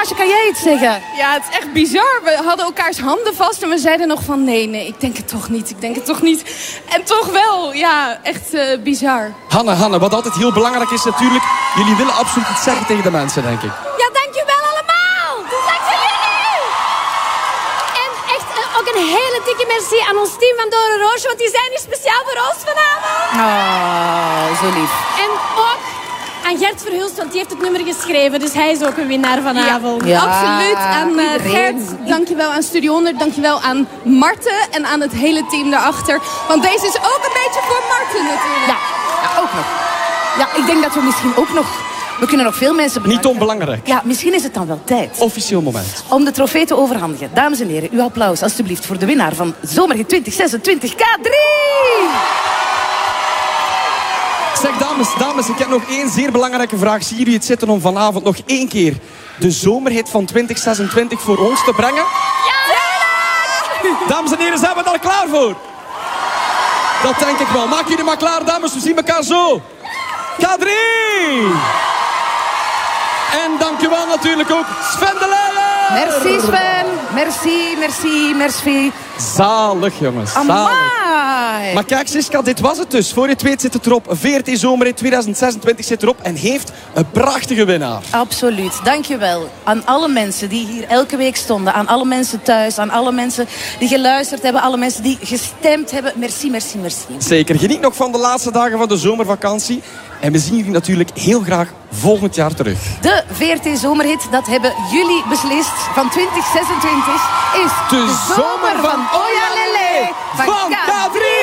Roosje, kan jij iets zeggen? Ja, het is echt bizar. We hadden elkaars handen vast en we zeiden nog van nee, ik denk het toch niet. En toch wel, ja, echt bizar. Hanne, wat altijd heel belangrijk is natuurlijk, jullie willen absoluut iets zeggen tegen de mensen, denk ik. Ja, dankjewel allemaal. Dus dankzij jullie. En echt ook een hele dikke merci aan ons team van Dore Roosje, want die zijn hier speciaal voor ons vanavond. Oh, zo lief. En ook aan Gert Verhulst, want die heeft het nummer geschreven. Dus hij is ook een winnaar vanavond. Ja, absoluut. Aan iedereen. Gert, dankjewel aan Studio 100, dankjewel aan Marten en aan het hele team daarachter. Want deze is ook een beetje voor Marten natuurlijk. Ja, ook nog. Ja, ik denk dat we misschien ook nog... We kunnen nog veel mensen bedanken. Niet onbelangrijk. Ja, misschien is het dan wel tijd. Officieel moment. Om de trofee te overhandigen. Dames en heren, uw applaus alstublieft voor de winnaar van Zomerhit 2026 K3. Zeg dames, ik heb nog één zeer belangrijke vraag. Zien jullie het zitten om vanavond nog één keer de zomerhit van 2026 voor ons te brengen? Ja! Dames en heren, zijn we daar klaar voor? Dat denk ik wel. Maak jullie maar klaar, dames. We zien elkaar zo. K3! En dankjewel natuurlijk ook Sven de Leijer. Merci Sven. Merci. Zalig, jongens. Zalig. Amai. Maar kijk, Siska, dit was het dus. Voor je het weet zit het erop. VRT Zomerhit 2026 zit erop en heeft een prachtige winnaar. Absoluut. Dankjewel aan alle mensen die hier elke week stonden. Aan alle mensen thuis. Aan alle mensen die geluisterd hebben. Alle mensen die gestemd hebben. Merci. Zeker. Geniet nog van de laatste dagen van de zomervakantie. En we zien jullie natuurlijk heel graag volgend jaar terug. De VRT Zomerhit, dat hebben jullie beslist, van 2026 is De zomer van Oya Lele van van K3.